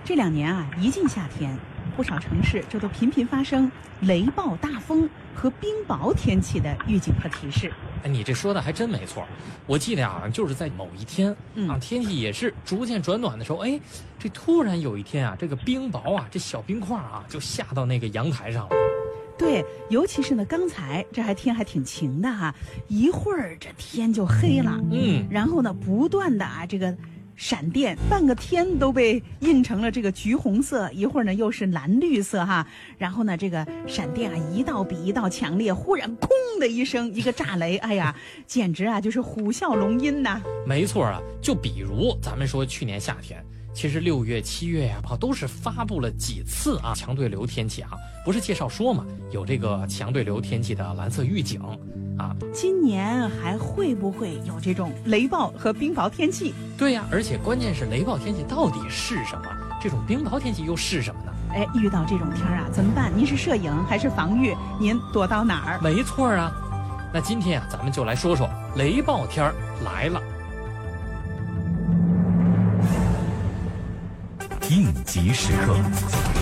这2年啊，一进夏天，不少城市这都频频发生雷暴、大风和冰雹天气的预警和提示。 哎，你这说的还真没错。我记得好像就是在某一天天气也是逐渐转暖的时候，哎，这突然有一天啊，这个冰雹啊，这小冰块啊，就下到那个阳台上了。 对，尤其是呢，刚才这天还挺晴的哈，一会儿这天就黑了，然后呢，不断的这个闪电，半个天都被映成了这个橘红色，一会儿呢又是蓝绿色哈，然后呢这个闪电一道比一道强烈，忽然空的一声一个炸雷，哎呀，简直就是虎啸龙吟呐。 没错啊，就比如咱们说去年夏天，其实6月、7月呀，都是发布了几次强对流天气不是介绍说嘛，有这个强对流天气的蓝色预警今年还会不会有这种雷暴和冰雹天气？ 对呀，而且关键是雷暴天气到底是什么？这种冰雹天气又是什么呢？ 哎，遇到这种天怎么办？您是摄影还是防御？您躲到哪儿？ 没错啊，那今天咱们就来说说雷暴天来了。 应急时刻。